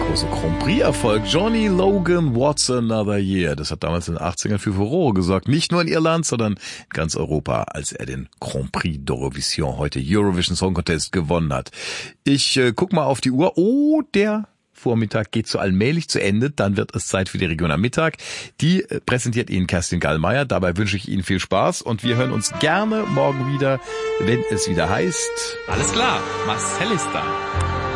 große Grand Prix-Erfolg. Johnny Logan, What's Another Year. Das hat damals in den 80ern für Furore gesorgt. Nicht nur in Irland, sondern in ganz Europa, als er den Grand Prix d'Eurovision, heute Eurovision Song Contest, gewonnen hat. Ich guck mal auf die Uhr. Oh, der Vormittag geht so allmählich zu Ende. Dann wird es Zeit für die Region am Mittag. Die präsentiert Ihnen Kerstin Gallmeier. Dabei wünsche ich Ihnen viel Spaß und wir hören uns gerne morgen wieder, wenn es wieder heißt... Alles klar, Marcel ist da.